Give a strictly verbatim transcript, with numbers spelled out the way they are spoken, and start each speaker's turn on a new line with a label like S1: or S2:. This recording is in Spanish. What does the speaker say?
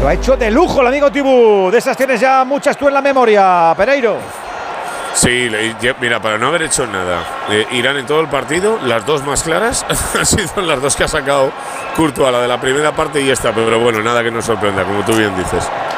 S1: Lo ha hecho de lujo el amigo Tibú. De esas tienes ya muchas tú en la memoria, Pereiro.
S2: Sí, mira, para no haber hecho nada, eh, Irán en todo el partido, las dos más claras han sido las dos que ha sacado Courtois, la de la primera parte y esta, pero bueno, nada que nos sorprenda, como tú bien dices.